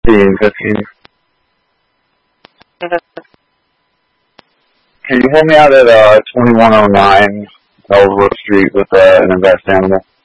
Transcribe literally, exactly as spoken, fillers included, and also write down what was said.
fifteen, fifteen. Can you help me out at uh, twenty-one oh nine Ellsworth Street with uh, an invest animal?